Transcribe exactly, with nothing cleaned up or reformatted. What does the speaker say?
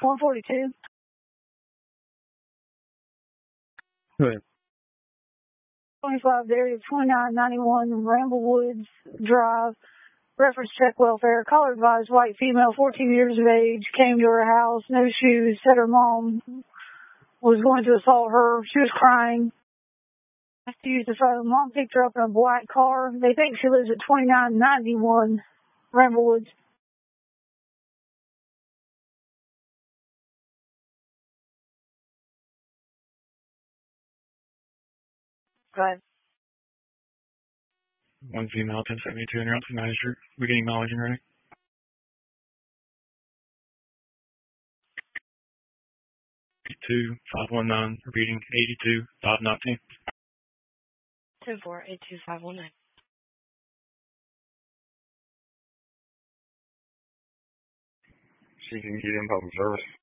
one forty-two. Go ahead. twenty-five area twenty-nine ninety-one Ramblewoods Drive. Reference check welfare. Caller advised white female, fourteen years of age, came to her house, no shoes, said her mom was going to assault her. She was crying. Asked to use the phone. Mom picked her up in a black car. They think she lives at twenty-nine ninety-one Ramblewoods. Go ahead. One female, ten seventy-two, and you're on to United Street. Beginning acknowledging ready. eighty-two five one nine, repeating eighty-two five nineteen. ten four eight two five one nine. She can get in public service.